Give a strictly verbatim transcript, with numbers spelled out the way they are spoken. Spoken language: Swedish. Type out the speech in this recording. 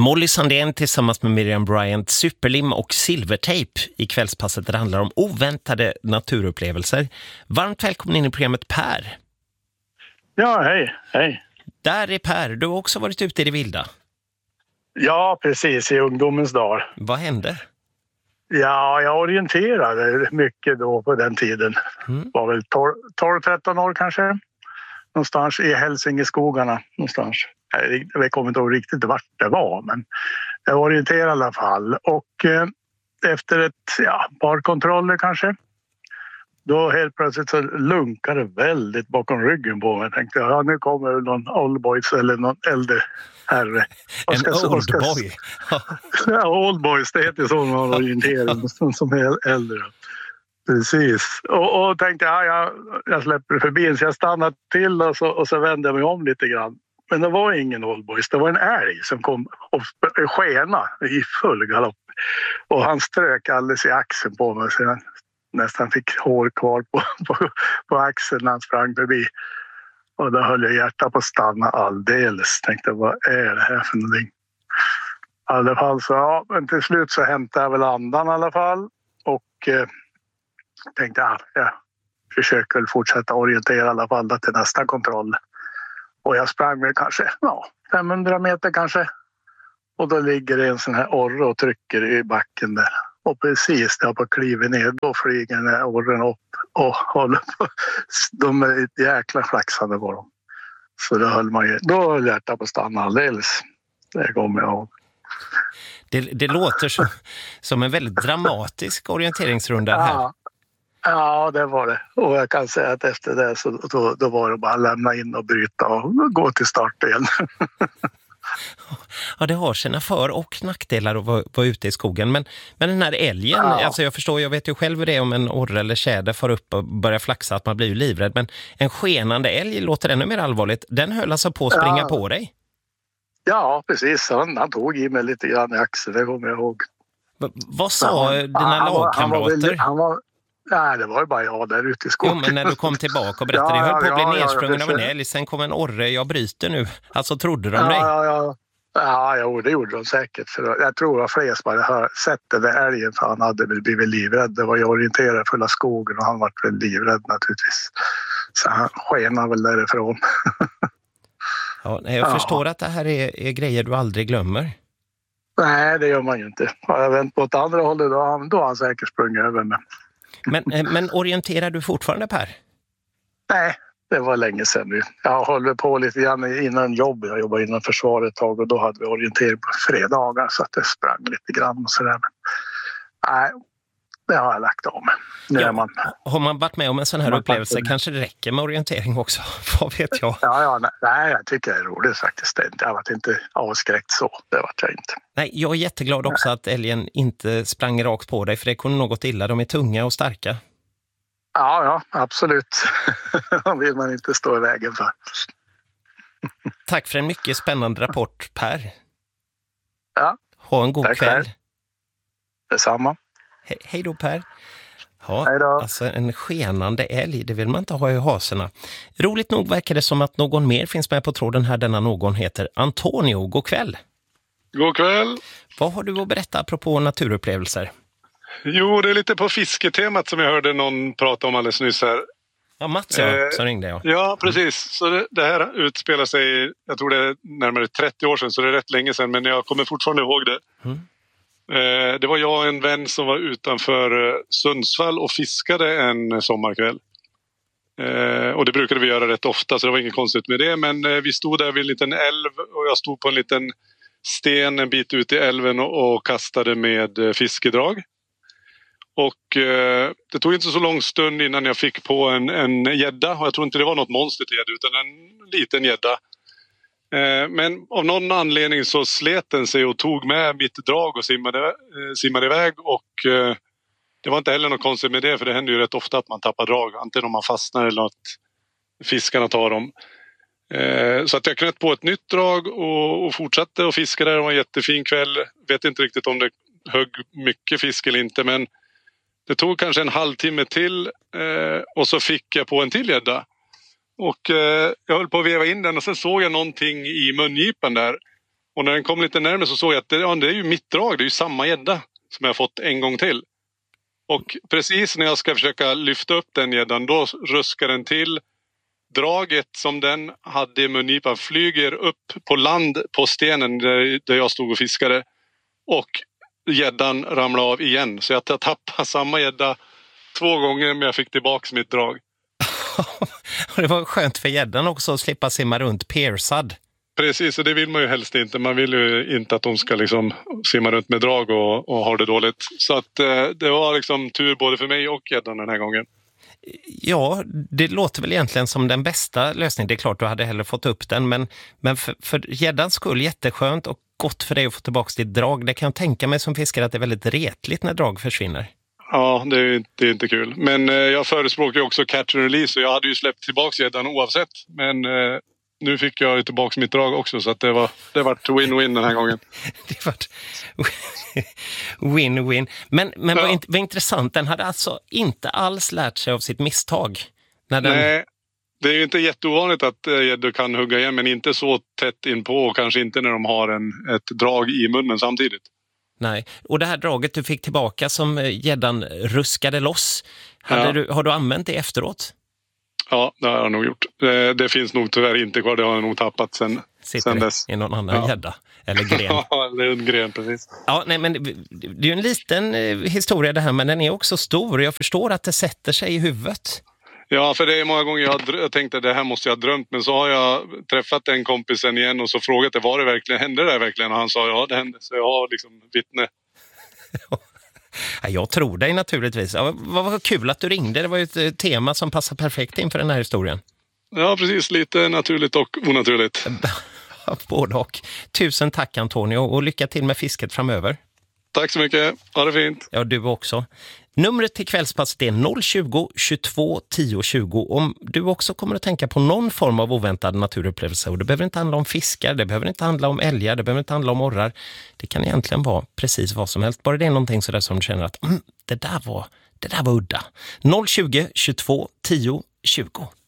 Molly Sandén tillsammans med Miriam Bryant, Superlim och Silvertape i kvällspasset där det handlar om oväntade naturupplevelser. Varmt välkommen in i programmet Per. Ja, hej, hej. Där är Per, du har också varit ute i det vilda. Ja, precis, i ungdomens dagar. Vad hände? Ja, jag orienterade mycket då på den tiden. Mm. Var väl tolv tretton år kanske. Någonstans i Hälsingeskogarna någonstans. Jag kommer inte ihåg riktigt vart det var, men jag orienterade i alla fall. Och eh, efter ett ja, par kontroller kanske, då helt plötsligt så lunkade det väldigt bakom ryggen på mig. Jag tänkte, ja nu kommer någon oldboys eller någon äldre herre. En oldboy? Ja, oldboys, det heter så när man orienterar som är äldre. Precis. Och, och tänkte, ja, jag, jag släpper förbi, så jag stannade till och så, och så vände jag mig om lite grann. Men det var ingen oldboys, det var en älg som kom och skena i full galopp. Och han strök alldeles i axeln på mig så jag nästan fick hår kvar på, på, på axeln när han sprang förbi. Och då höll jag hjärtat på att stanna alldeles. Tänkte, vad är det här för någonting? I alla fall så, ja, men till slut så hämtade jag väl andan i alla fall. Och eh, tänkte, ja, jag försöker fortsätta orientera i alla fall till nästa kontroll. Och jag sprang väl kanske ja, femhundra meter kanske. Och då ligger det en sån här orre och trycker i backen där. Och precis där på kliver ner, då flyger den här orren upp och håller på. De är jäkla flaxande på dem. Så då höll man ju, då höll hjärtat på att stanna alldeles. Det kommer jag ihåg. Det, det låter som, som en väldigt dramatisk orienteringsrunda ja. här. Ja, det var det. Och jag kan säga att efter det så då, då var det bara att lämna in och bryta och gå till start igen. Ja, det har sina för- och nackdelar att vara, vara ute i skogen. Men, men den här älgen, ja. alltså jag förstår, jag vet ju själv hur det är om en orre eller tjäder far upp och börjar flaxa, att man blir ju livrädd. Men en skenande älg låter ännu mer allvarligt. Den höll alltså på att springa ja. på dig? Ja, precis. Han, han tog i mig lite grann i axeln, det kommer jag ihåg. Va, vad sa ja, dina han, lagkamrater? Han var, han var, nej, det var ju bara jag där ute i skogen. Jo, men när du kom tillbaka och berättade, ja, jag höll på att ja, bli nedsprungen ja, av en älg, sen kom en orre, jag bryter nu. Alltså, trodde de ja, dig? Ja, ja. Ja, jo, det gjorde de säkert. För jag tror att fler som hade sett den där älgen, för han hade väl blivit livrädd. Det var ju orienterad fulla skogen och han var väl livrädd naturligtvis. Så han skenade väl därifrån. Ja, jag ja. förstår att det här är, är grejer du aldrig glömmer. Nej, det gör man ju inte. Har jag vänt på ett andra hållet, då har han, då har han säkert sprungit över mig. Men, men orienterar du fortfarande, Per? Nej, det var länge sedan nu. Jag håller på lite grann innan jobb. Jag jobbade inom försvaret ett tag och då hade vi orientering på fredagar så att det sprang lite grann och sådär. Men nej, det har jag lagt om. Ja, man, har man varit med om en sån här upplevelse kan... kanske det räcker med orientering också. Vad vet jag? Ja, ja, nej, jag tycker det är roligt faktiskt. Jag har varit inte avskräckt så. Det var jag inte. Nej, jag är jätteglad också nej. att älgen inte sprang rakt på dig, för det kunde något illa. De är tunga och starka. Ja, ja, absolut. De vill man inte stå i vägen för. Tack för en mycket spännande rapport, Per. Ja. Ha en god tack kväll. Själv. Detsamma. He- hej då, Per. Ja, hej då. Alltså en skenande älg, det vill man inte ha i haserna. Roligt nog verkar det som att någon mer finns med på tråden här. Denna någon heter Antonio. God kväll. God kväll. Vad har du att berätta apropå naturupplevelser? Jo, det är lite på fisketemat som jag hörde någon prata om alldeles nyss här. Ja, Mats, ja, eh, som ringde jag. Ja, precis. Så det, det här utspelar sig, jag tror det är närmare trettio år sedan, så det är rätt länge sedan, men jag kommer fortfarande ihåg det. Mm. Eh, det var jag och en vän som var utanför eh, Sundsvall och fiskade en sommarkväll. Eh, och det brukade vi göra rätt ofta, så det var inget konstigt med det. Men eh, vi stod där vid en liten älv och jag stod på en liten sten en bit ut i älven och, och kastade med eh, fiskedrag. Och eh, det tog inte så lång stund innan jag fick på en, en gädda. Och jag tror inte det var något monster till gädda utan en liten gädda. Eh, men av någon anledning så slet den sig och tog med mitt drag och simmade, eh, simmade iväg. Och eh, det var inte heller något konstigt med det, för det händer ju rätt ofta att man tappar drag. Antingen om man fastnar eller att fiskarna tar dem. Eh, så att jag knöt på ett nytt drag och, och fortsatte att fiska där. Det var en jättefin kväll. Vet inte riktigt om det högg mycket fisk eller inte, men det tog kanske en halvtimme till eh, och så fick jag på en till gädda. Och eh, jag höll på att veva in den och sen såg jag någonting i mungipan där. Och när den kom lite närmare så såg jag att det, ja, det är ju mitt drag. Det är ju samma gädda som jag fått en gång till. Och precis när jag ska försöka lyfta upp den gäddan, då ruskar den till. Draget som den hade i mungipan flyger upp på land på stenen där, där jag stod och fiskade. Och gäddan ramlade av igen. Så jag tappade samma gädda två gånger, men jag fick tillbaka mitt drag. Det var skönt för gäddan också att slippa simma runt piercad. Precis, och det vill man ju helst inte. Man vill ju inte att de ska liksom simma runt med drag och, och ha det dåligt. Så att eh, det var liksom tur både för mig och gäddan den här gången. Ja, det låter väl egentligen som den bästa lösningen. Det är klart du hade hellre fått upp den, men, men för, för gäddans skull jätteskönt och gott för dig att få tillbaka ditt drag. Det kan jag tänka mig som fiskare att det är väldigt retligt när drag försvinner. Ja, det är, det är inte kul. Men eh, jag förespråkar ju också catch and release, och jag hade ju släppt tillbaka gäddan oavsett. Men eh, nu fick jag ju tillbaka mitt drag också, så att det var det var win-win den här gången. Det var win-win. Men, men ja. vad, vad intressant, den hade alltså inte alls lärt sig av sitt misstag. När den... Nej, det är ju inte jätteovanligt att gäddor kan hugga igen, men inte så tätt in på, och kanske inte när de har en, ett drag i munnen samtidigt. Nej, och det här draget du fick tillbaka som gäddan ruskade loss, hade ja. du, har du använt det efteråt? Ja, det har jag nog gjort. Det, det finns nog tyvärr inte kvar, det har jag nog tappat sen, sen dess. I någon annan gädda, ja. Eller gren. Ja, det är en gren, precis. Ja, nej, men det är ju en liten historia det här, men den är också stor. Jag förstår att det sätter sig i huvudet. Ja, för det är många gånger jag har jag tänkte att det här måste jag ha drömt, men så har jag träffat den kompisen igen och så frågat det, var det verkligen, hände det verkligen? Och han sa ja, det hände, så jag har liksom vittne. Ja, jag tror dig naturligtvis. Ja, vad var kul att du ringde, det var ju ett tema som passar perfekt inför den här historien. Ja, precis, lite naturligt och onaturligt. Både och. Tusen tack Antonio, och lycka till med fisket framöver. Tack så mycket, ha det fint. Ja, du också. Numret till kvällspasset är noll tjugo, tjugotvå, tio, tjugo. Om du också kommer att tänka på någon form av oväntad naturupplevelse, och det behöver inte handla om fiskar, det behöver inte handla om älgar, det behöver inte handla om orrar. Det kan egentligen vara precis vad som helst. Bara det är någonting sådär som du känner att mm, det där var, det där var udda. noll tjugo, tjugotvå, tio, tjugo.